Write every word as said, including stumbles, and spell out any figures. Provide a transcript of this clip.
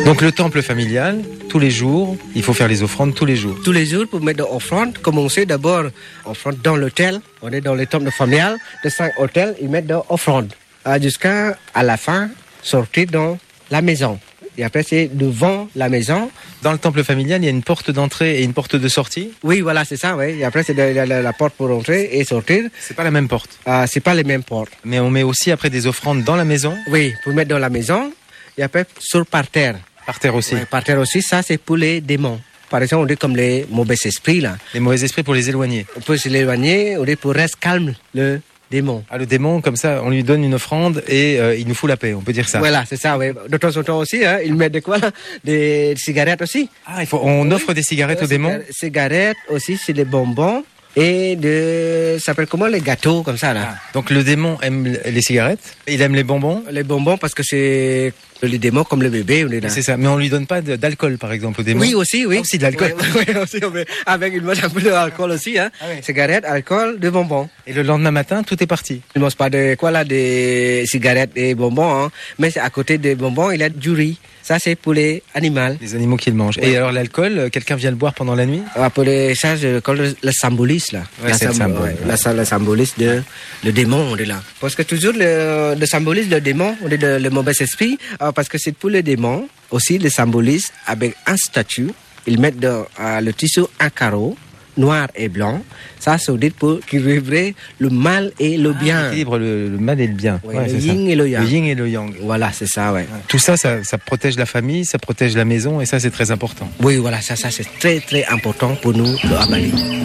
Donc le temple familial, tous les jours, il faut faire les offrandes tous les jours. Tous les jours, pour mettre l'offrande, commencer d'abord offrande dans l'hôtel. On est dans le temple familial, de cinq hôtels, ils mettent l'offrande. Jusqu'à à la fin, sortir dans la maison. Et après, c'est devant la maison. Dans le temple familial, il y a une porte d'entrée et une porte de sortie. Oui, voilà, c'est ça, oui. Et après, c'est la, la, la porte pour entrer et sortir. C'est pas la même porte. Euh, c'est pas les mêmes portes. Mais on met aussi après des offrandes dans la maison. Oui, pour mettre dans la maison. Et après, sur par terre. Par terre aussi. Ouais, par terre aussi, ça, c'est pour les démons. Par exemple, on dit comme les mauvais esprits, là. Les mauvais esprits pour les éloigner. On peut se l'éloigner, on dit pour rester calme, le démon. Ah, le démon, comme ça, on lui donne une offrande et euh, il nous fout la paix, on peut dire ça. Voilà, c'est ça, oui. De temps en temps aussi, hein, ils mettent de quoi, là? Des cigarettes aussi. Ah, il faut, on oui. offre des cigarettes euh, aux démons. Cigarettes aussi, c'est des bonbons. Et de, ça s'appelle comment, les gâteaux, comme ça, là. Ah, donc le démon aime les cigarettes, il aime les bonbons. Les bonbons, parce que c'est les démons comme le bébé, on est là. C'est ça, mais on lui donne pas d'alcool, par exemple, au démon. Oui, aussi, oui. Ah, aussi de l'alcool. Oui, oui, aussi, avec une un peu d'alcool aussi, hein. Ah, oui. Cigarettes, alcool, de bonbons. Et le lendemain matin, tout est parti. Il ne mange pas de quoi, là, des cigarettes et bonbons, hein. Mais c'est à côté des bonbons, il y a du riz. Ça, c'est pour les animaux. Les animaux qui le mangent. Ouais. Et alors, l'alcool, quelqu'un vient le boire pendant la nuit? Ah, pour les ça, je le, le symbolise, là. Ouais, la c'est sam- le symbole. Ouais, ouais. La, le symbolise de le démon, on est là. Parce que toujours, le, le symbolise le démon, on est le, le mauvais esprit. Ah, parce que c'est pour le démon, aussi, le symbolise avec un statut. Ils mettent dans euh, le tissu un carreau, noir et blanc. Ça, c'est dit pour équilibrer le mal et le ah, bien. Équilibre le, le mal et le bien. Ouais, ouais, le yin et le yang. Le yin et le yang. Voilà, c'est ça, ouais. Tout ça, ça, ça protège la famille, ça protège la maison et ça, c'est très important. Oui, voilà, ça, ça, c'est très, très important pour nous, le Abali.